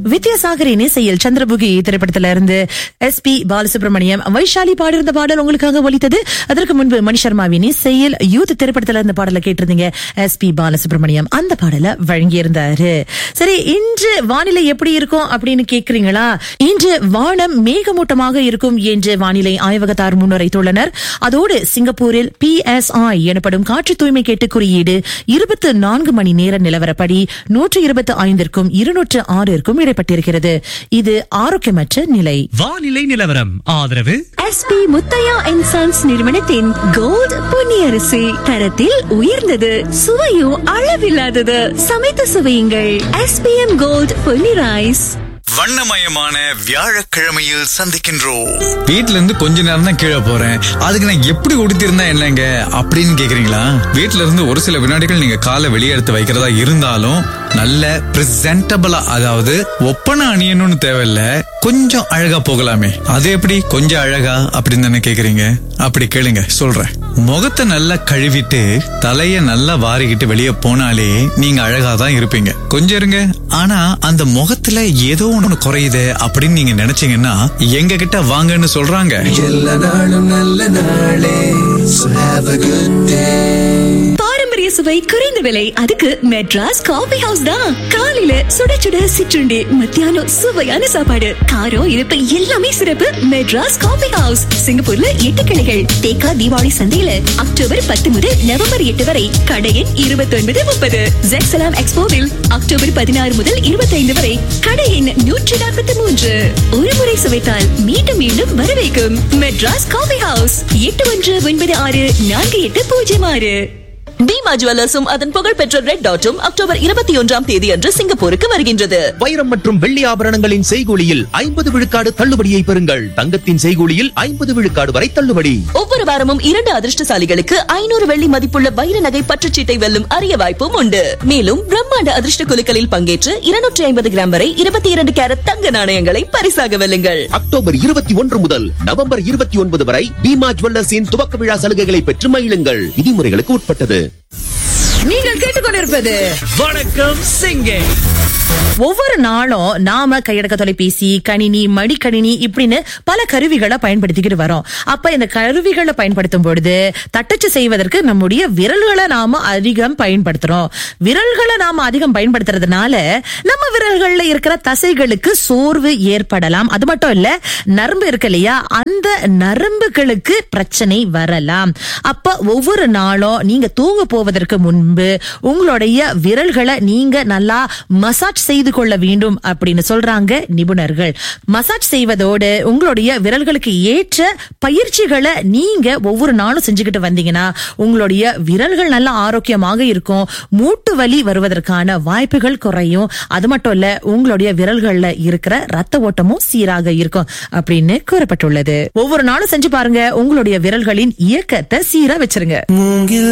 வித்யாசாகரின் இசையில் சந்திரமுகி திரைப்படத்தில இருந்து SP பாலசுப்ரமணியம் வைஷாலி பாடியிருந்த பாடல் உங்களுக்காக ஒலித்தது. அதற்கு முன்பு மணி சர்மாவின் இசையில் யூத் திரைப்படத்தில இருந்த பாடலை கேட்டிருந்தீங்க. SP பாலசுப்ரமணியம் அந்த பாடலை வழங்கியிருந்தாரு. சரி, இன்று வானிலை எப்படி இருக்கும் அப்படின்னு கேக்குறீங்களா? இன்று வானம் மேகமூட்டமாக இருக்கும் என்று வானிலை ஆய்வகத்தார் முன்னுரைத்துள்ளனர். அதோடு சிங்கப்பூரில் PSI எனப்படும் காற்று தூய்மை கேட்டு குறியீடு 24 மணி நேர நிலவரப்படி 125க்கும் 206க்கும் இடைப்பட்டிருக்கிறது. இது ஆரோக்கியமற்ற நிலை. வானிலை நிலவரம் ஆதரவு SP முத்தையா அண்ட் சன்ஸ் நிறுவனத்தின் கோல்ட் பொன்னியரிசி, தரத்தில் உயர்ந்தது, சுவையும் அளவில்லாதது. சமைத்து சுவையுங்கள். SPM gold Ponni rice. வண்ணமயமான வியாழக்கிழமையில் சந்திக்கின்றோம். வீட்ல இருந்து கொஞ்ச நேரம் தான் கீழே போறேன், அதுக்கு நான் எப்படி உடுத்திருந்தா என்னங்க அப்படின்னு கேக்குறீங்களா? வீட்ல இருந்து ஒரு சில வினாடிகள் நீங்க காலை வெளியே எடுத்து வைக்கிறதா இருந்தாலும் நல்ல பிரசன்டபிளா, அதாவது ஒப்பனை அணியணும்னு தேவையில்ல, கொஞ்சம் அழகா போகலாமே. அது எப்படி கொஞ்சம் அழகா அப்படின்னு தானே கேக்குறீங்க? அப்படி கேளுங்க, சொல்றேன். முகத்தை நல்லா கழுவிட்டு தலைய நல்லா வாரிக்கிட்டு வெளியே போனாலே நீங்க அழகா தான் இருப்பீங்க. கொஞ்சம் இருங்க, ஆனா அந்த முகத்துல ஏதோ ஒண்ணு குறையுது அப்படின்னு நீங்க நினைச்சீங்கன்னா எங்க கிட்ட வாங்கன்னு சொல்றாங்க. எல்லா நாளும் நல்ல நாளே. So have a good day. பாரம்பரிய சுவை குறைந்த விலை, அதுக்கு மெட்ராஸ் காபி ஹவுஸ் தான். காலையில சுட சுட சிற்றுண்டி, மத்தியானம் சுவையான சாப்பாடு, காரம் இனிப்பு எல்லாமே சிறப்பு. மெட்ராஸ் காபி ஹவுஸ் சிங்கப்பூர்ல 8 கிளைகள். தேக்கா தீபாவளி சந்தையில அக்டோபர் 10 முதல் நவம்பர் 8 வரை. கடை எண் 2930. ஜெக்சலாம் எக்ஸ்போவில் அக்டோபர் 16 முதல் 25 வரை. கடை எண் 143. ஒரு முறை சுவைத்தால் மீண்டும் மீண்டும் வரவேற்கும் மெட்ராஸ் காபி ஹவுஸ். 81964806. பீமா ஜுவல்லர்ஸும் அதன் புகழ்பெற்ற ரெட் டாட்டும் அக்டோபர் 21ஆம் தேதி அன்று சிங்கப்பூருக்கு வருகின்றது. வைரம் மற்றும் வெள்ளி ஆபரணங்களின் செய்கூலியில் 50 விழுக்காடு தள்ளுபடியை பெறுங்கள். தங்கத்தின் செய்கூலியில் 50 விழுக்காடு வரை தள்ளுபடி. ஒவ்வொரு வாரமும் 2 அதிர்ஷ்டசாலிகளுக்கு 500 வெள்ளி மதிப்புள்ள வைர நகை பற்றுச்சீட்டை வெல்லும் அரிய வாய்ப்பும் உண்டு. மேலும் பிரம்மாண்ட அதிர்ஷ்ட குலுக்கலில் பங்கேற்று 250 கிராம் வரை 22 கேரட் தங்க நாணயங்களை பரிசாக வெல்லுங்கள். அக்டோபர் 21 முதல் நவம்பர் 29 வரை பீமா ஜுவல்லர்ஸின் துவக்க விழா சலுகைகளை பெற்று மகிழுங்கள். விதிமுறைகளுக்கு உட்பட்டது. நீங்கள் கேட்டுக்கொண்டிருப்பது வணக்கம் சிங்கே. ஒவ்வொரு நாளும் நாம கையடக்க தொலைபேசி, கணினி, மடிக்கணினி இப்படின்னு பல கருவிகளை பயன்படுத்திக்கிட்டு வரோம். அப்ப இந்த கருவிகளை பயன்படுத்தும் பொழுது தட்டச்சு செய்வதற்கு நம்முடைய விரல்களை நாம அதிகம் பயன்படுத்துறோம். விரல்களை நாம அதிகம் பயன்படுத்துறதுனால நம்ம விரல்கள்ல இருக்கிற தசைகளுக்கு சோர்வு ஏற்படலாம். அது மட்டும் இல்ல, நரம்பு இருக்கு இல்லையா, அந்த நரம்புகளுக்கு பிரச்சனை வரலாம். அப்ப ஒவ்வொரு நாளும் நீங்க தூங்க போவதற்கு முன்பு உங்களுடைய விரல்களை நீங்க நல்லா மசாஜ் செய்து கொள்ள வேண்டும் அப்படின்னு சொல்றாங்க நிபுணர்கள். மசாஜ் செய்வதோடு உங்களுடைய விரல்களுக்கு ஏற்ற பயிற்சிகளை நீங்க ஒவ்வொரு நாளும் செஞ்சுக்கிட்டு வந்தீங்கன்னா உங்களுடைய விரல்கள் நல்ல ஆரோக்கியமாக இருக்கும். மூட்டு வலி வருவதற்கான வாய்ப்புகள் குறையும். அது மட்டும் இல்ல, உங்களுடைய விரல்கள்ல இருக்கிற ரத்த ஓட்டமும் சீராக இருக்கும் அப்படின்னு கூறப்பட்டுள்ளது. ஒவ்வொரு நாளும் செஞ்சு பாருங்க, உங்களுடைய விரல்களின் இயக்கத்தை சீரா வச்சிருங்க.